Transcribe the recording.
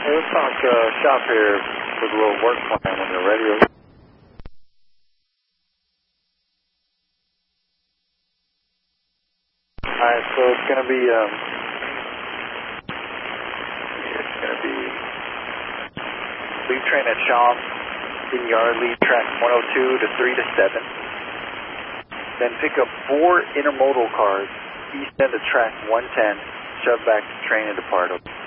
let's talk shop here with a little work plan when you're ready. Alright, so it's going to be, lead train at Shaw, in-yard, lead track 102 to 3 to 7. Then pick up 4 intermodal cars, east end of track 110, shove back to train and depart.